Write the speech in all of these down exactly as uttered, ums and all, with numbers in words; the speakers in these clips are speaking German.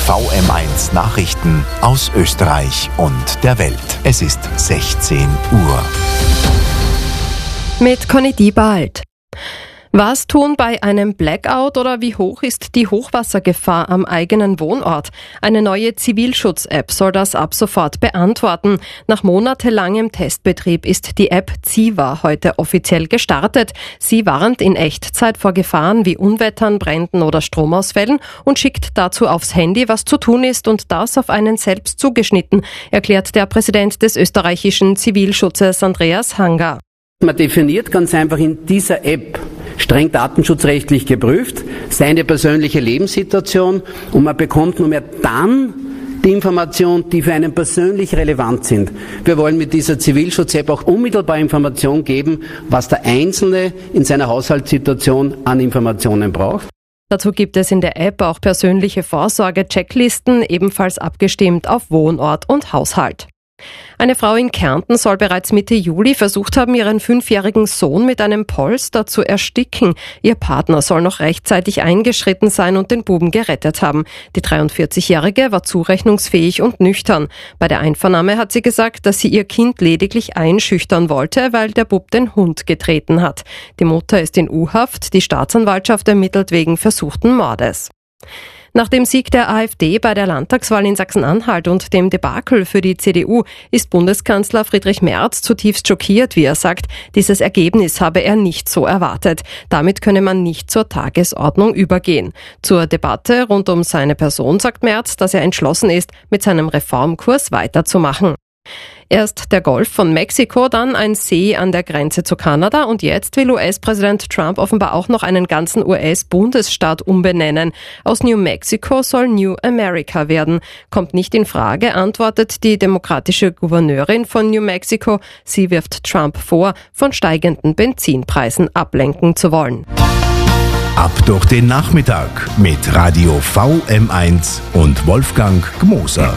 V M eins Nachrichten aus Österreich und der Welt. Es ist sechzehn Uhr. Mit Conny Diebald. Was tun bei einem Blackout oder wie hoch ist die Hochwassergefahr am eigenen Wohnort? Eine neue Zivilschutz-App soll das ab sofort beantworten. Nach monatelangem Testbetrieb ist die App Ziva heute offiziell gestartet. Sie warnt in Echtzeit vor Gefahren wie Unwettern, Bränden oder Stromausfällen und schickt dazu aufs Handy, was zu tun ist und das auf einen selbst zugeschnitten, erklärt der Präsident des österreichischen Zivilschutzes Andreas Hanger. Man definiert ganz einfach in dieser App, streng datenschutzrechtlich geprüft, seine persönliche Lebenssituation und man bekommt nur mehr dann die Informationen, die für einen persönlich relevant sind. Wir wollen mit dieser Zivilschutz-App auch unmittelbar Informationen geben, was der Einzelne in seiner Haushaltssituation an Informationen braucht. Dazu gibt es in der App auch persönliche Vorsorge-Checklisten, ebenfalls abgestimmt auf Wohnort und Haushalt. Eine Frau in Kärnten soll bereits Mitte Juli versucht haben, ihren fünfjährigen Sohn mit einem Polster zu ersticken. Ihr Partner soll noch rechtzeitig eingeschritten sein und den Buben gerettet haben. Die dreiundvierzigjährige war zurechnungsfähig und nüchtern. Bei der Einvernahme hat sie gesagt, dass sie ihr Kind lediglich einschüchtern wollte, weil der Bub den Hund getreten hat. Die Mutter ist in U-Haft, die Staatsanwaltschaft ermittelt wegen versuchten Mordes. Nach dem Sieg der AfD bei der Landtagswahl in Sachsen-Anhalt und dem Debakel für die C D U ist Bundeskanzler Friedrich Merz zutiefst schockiert, wie er sagt. Dieses Ergebnis habe er nicht so erwartet. Damit könne man nicht zur Tagesordnung übergehen. Zur Debatte rund um seine Person sagt Merz, dass er entschlossen ist, mit seinem Reformkurs weiterzumachen. Erst der Golf von Mexiko, dann ein See an der Grenze zu Kanada und jetzt will U S-Präsident Trump offenbar auch noch einen ganzen U S-Bundesstaat umbenennen. Aus New Mexico soll New America werden. Kommt nicht in Frage, antwortet die demokratische Gouverneurin von New Mexico. Sie wirft Trump vor, von steigenden Benzinpreisen ablenken zu wollen. Ab durch den Nachmittag mit Radio V M eins und Wolfgang Gmoser.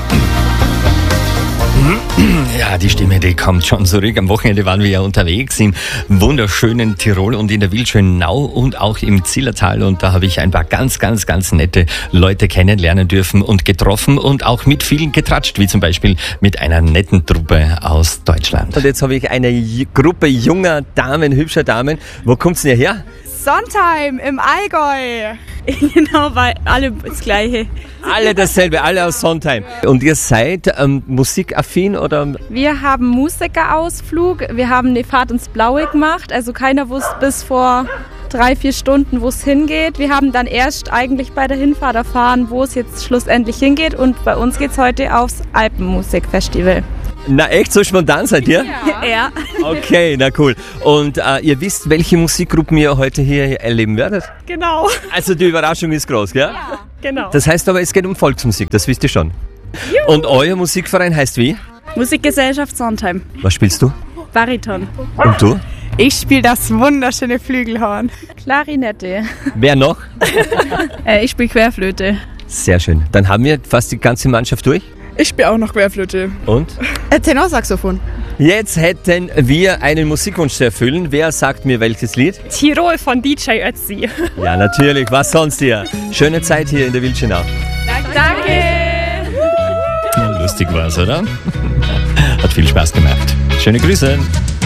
Ja, die Stimme, die kommt schon zurück. Am Wochenende waren wir ja unterwegs im wunderschönen Tirol und in der wildschönen Nau und auch im Zillertal. Und da habe ich ein paar ganz, ganz, ganz nette Leute kennenlernen dürfen und getroffen und auch mit vielen getratscht, wie zum Beispiel mit einer netten Truppe aus Deutschland. Und jetzt habe ich eine J- Gruppe junger Damen, hübscher Damen. Wo kommt's denn her? Sontheim im Allgäu. Genau, weil alle das Gleiche. Alle dasselbe, alle aus Sontheim. Und ihr seid ähm, musikaffin oder? Wir haben Musikerausflug, wir haben eine Fahrt ins Blaue gemacht. Also keiner wusste bis vor drei, vier Stunden, wo es hingeht. Wir haben dann erst eigentlich bei der Hinfahrt erfahren, wo es jetzt schlussendlich hingeht. Und bei uns geht's heute aufs Alpenmusikfestival. Na echt, so spontan seid ihr? Ja. ja. Okay, na cool. Und äh, ihr wisst, welche Musikgruppen ihr heute hier erleben werdet? Genau. Also die Überraschung ist groß, gell? Ja, genau. Das heißt aber, es geht um Volksmusik, das wisst ihr schon. Juhu. Und euer Musikverein heißt wie? Musikgesellschaft Sontheim. Was spielst du? Bariton. Und du? Ich spiele das wunderschöne Flügelhorn. Klarinette. Wer noch? äh, ich spiele Querflöte. Sehr schön. Dann haben wir fast die ganze Mannschaft durch. Ich spiele auch noch Querflöte. Und? Äh, Tenorsaxophon. Jetzt hätten wir einen Musikwunsch zu erfüllen. Wer sagt mir welches Lied? Tirol von D J Ötzi. Ja, natürlich. Was sonst hier? Schöne Zeit hier in der Wildschönau. Danke. Lustig war's, oder? Hat viel Spaß gemacht. Schöne Grüße.